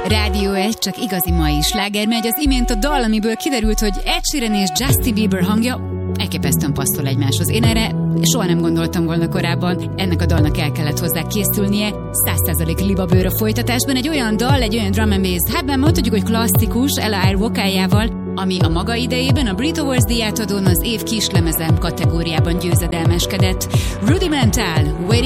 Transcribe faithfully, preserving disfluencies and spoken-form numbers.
Rádió egy, csak igazi mai sláger megy. Az imént a dal, amiből kiderült, hogy Ed Sheeran és Justin Bieber hangja elképesztően passzol egymáshoz. Én erre soha nem gondoltam volna korábban. Ennek a dalnak el kellett hozzá készülnie. száz százalék libabőr a folytatásban. Egy olyan dal, egy olyan drum and bass, hát ben mondhatjuk, hogy klasszikus, Ella Eyre vokáljával, ami a maga idejében a Brit Awards díjátadón az év kislemezem kategóriában győzedelmeskedett. Rudimental, Waiting